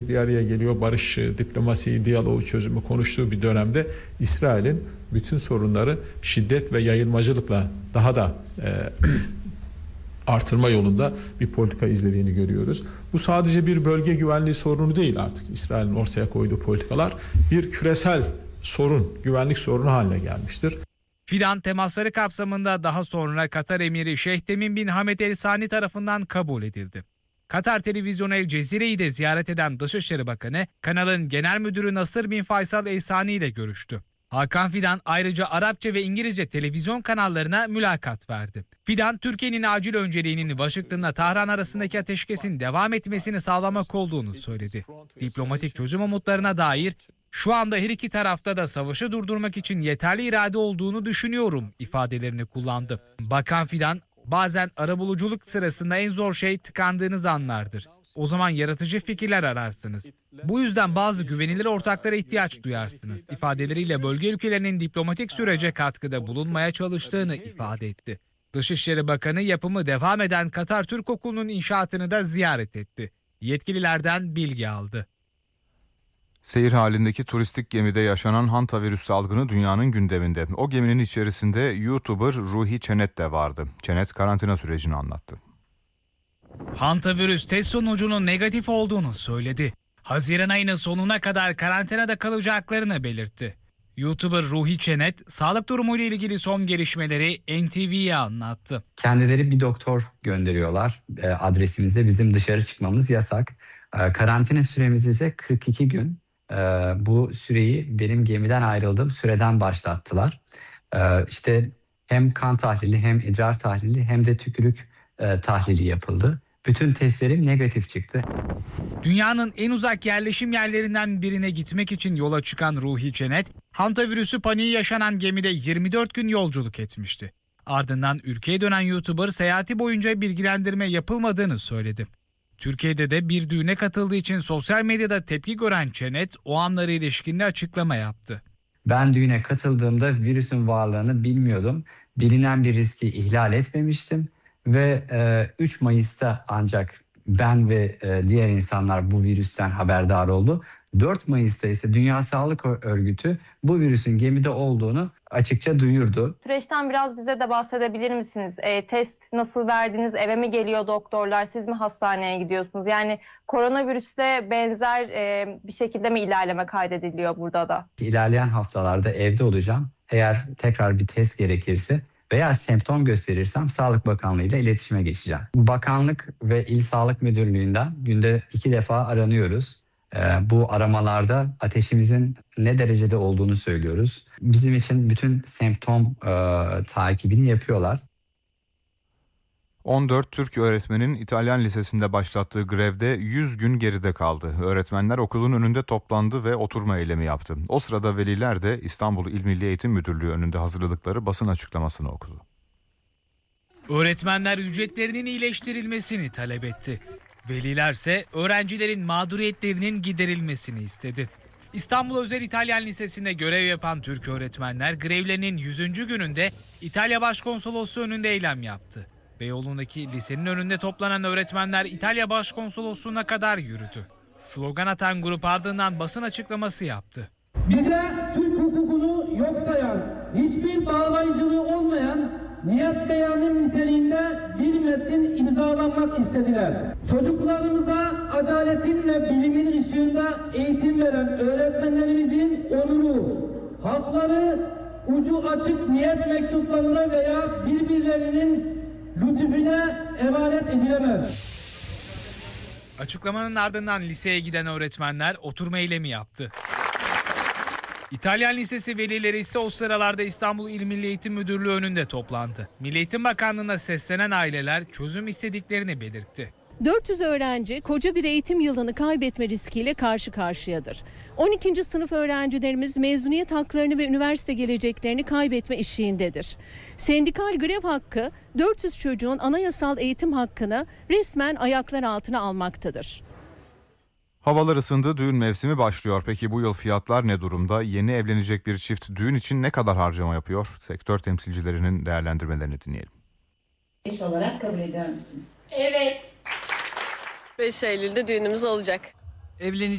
bir araya geliyor. Barış, diplomasi, diyaloğu, çözümü konuştuğu bir dönemde İsrail'in bütün sorunları şiddet ve yayılmacılıkla daha da artırma yolunda bir politika izlediğini görüyoruz. Bu sadece bir bölge güvenliği sorunu değil artık. İsrail'in ortaya koyduğu politikalar bir küresel sorun, güvenlik sorunu haline gelmiştir. Fidan temasları kapsamında daha sonra Katar emiri Şeyh Temim bin Hamed El Sani tarafından kabul edildi. Katar televizyonu El Cezire'yi de ziyaret eden Dışişleri Bakanı, kanalın genel müdürü Nasır bin Faysal El Sani ile görüştü. Hakan Fidan ayrıca Arapça ve İngilizce televizyon kanallarına mülakat verdi. Fidan, Türkiye'nin acil önceliğinin Washington'la Tahran arasındaki ateşkesin devam etmesini sağlamak olduğunu söyledi. Diplomatik çözüm umutlarına dair, "Şu anda her iki tarafta da savaşı durdurmak için yeterli irade olduğunu düşünüyorum" ifadelerini kullandı. Bakan Fidan, "Bazen arabuluculuk sırasında en zor şey tıkandığınız anlardır. O zaman yaratıcı fikirler ararsınız. Bu yüzden bazı güvenilir ortaklara ihtiyaç duyarsınız" ifadeleriyle bölge ülkelerinin diplomatik sürece katkıda bulunmaya çalıştığını ifade etti. Dışişleri Bakanı yapımı devam eden Katar Türk Okulu'nun inşaatını da ziyaret etti. Yetkililerden bilgi aldı. Seyir halindeki turistik gemide yaşanan hantavirüs salgını dünyanın gündeminde. O geminin içerisinde YouTuber Ruhi Çenet de vardı. Çenet karantina sürecini anlattı. Hantavirüs test sonucunun negatif olduğunu söyledi. Haziran ayının sonuna kadar karantinada kalacaklarını belirtti. YouTuber Ruhi Çenet, sağlık durumuyla ilgili son gelişmeleri NTV'ye anlattı. Kendileri bir doktor gönderiyorlar adresimize. Bizim dışarı çıkmamız yasak. Karantina süremiz ise 42 gün. Bu süreyi benim gemiden ayrıldığım süreden başlattılar. İşte hem kan tahlili hem idrar tahlili hem de tükürük tahlili yapıldı. Bütün testlerim negatif çıktı. Dünyanın en uzak yerleşim yerlerinden birine gitmek için yola çıkan Ruhi Çenet, hantavirüsü paniği yaşanan gemide 24 gün yolculuk etmişti. Ardından ülkeye dönen YouTuber seyahati boyunca bilgilendirme yapılmadığını söyledi. Türkiye'de de bir düğüne katıldığı için sosyal medyada tepki gören Çenet o anlara ilişkin de açıklama yaptı. Ben düğüne katıldığımda virüsün varlığını bilmiyordum. Bilinen bir riski ihlal etmemiştim ve 3 Mayıs'ta ancak ben ve diğer insanlar bu virüsten haberdar oldu. 4 Mayıs'ta ise Dünya Sağlık Örgütü bu virüsün gemide olduğunu açıkça duyurdu. Süreçten biraz bize de bahsedebilir misiniz? Test nasıl verdiniz? Eve mi geliyor doktorlar? Siz mi hastaneye gidiyorsunuz? Yani koronavirüsle benzer bir şekilde mi ilerleme kaydediliyor burada da? İlerleyen haftalarda evde olacağım. Eğer tekrar bir test gerekirse veya semptom gösterirsem Sağlık Bakanlığı ile iletişime geçeceğim. Bakanlık ve İl Sağlık Müdürlüğü'nden günde 2 defa aranıyoruz. Bu aramalarda ateşimizin ne derecede olduğunu söylüyoruz. Bizim için bütün semptom takibini yapıyorlar. 14 Türk öğretmenin İtalyan lisesinde başlattığı grevde 100 gün geride kaldı. Öğretmenler okulun önünde toplandı ve oturma eylemi yaptı. O sırada veliler de İstanbul İl Milli Eğitim Müdürlüğü önünde hazırladıkları basın açıklamasını okudu. Öğretmenler ücretlerinin iyileştirilmesini talep etti. Velilerse öğrencilerin mağduriyetlerinin giderilmesini istedi. İstanbul Özel İtalyan Lisesi'nde görev yapan Türk öğretmenler grevlerinin 100. gününde İtalya Başkonsolosluğu önünde eylem yaptı. Beyoğlu'ndaki lisenin önünde toplanan öğretmenler İtalya Başkonsolosluğu'na kadar yürüdü. Slogan atan grup ardından basın açıklaması yaptı. Bize Türk hukukunu yok sayan, hiçbir bağlayıcılığı olmayan niyet beyanı niteliğinde bir metnin imzalanmak istediler. Çocuklarımıza adaletin ve bilimin ışığında eğitim veren öğretmenlerimizin onuru, hakları ucu açık niyet mektuplarına veya birbirlerinin lütfüne emanet edilemez. Açıklamanın ardından liseye giden öğretmenler oturma eylemi yaptı. İtalyan Lisesi velileri ise o sıralarda İstanbul İl Milli Eğitim Müdürlüğü önünde toplandı. Milli Eğitim Bakanlığı'na seslenen aileler çözüm istediklerini belirtti. 400 öğrenci koca bir eğitim yılını kaybetme riskiyle karşı karşıyadır. 12. sınıf öğrencilerimiz mezuniyet haklarını ve üniversite geleceklerini kaybetme eşiğindedir. Sendikal grev hakkı 400 çocuğun anayasal eğitim hakkını resmen ayaklar altına almaktadır. Havalar ısındı, düğün mevsimi başlıyor. Peki bu yıl fiyatlar ne durumda? Yeni evlenecek bir çift düğün için ne kadar harcama yapıyor? Sektör temsilcilerinin değerlendirmelerini dinleyelim. İş olarak kabul ediyor musunuz? Evet. 5 Eylül'de düğünümüz olacak.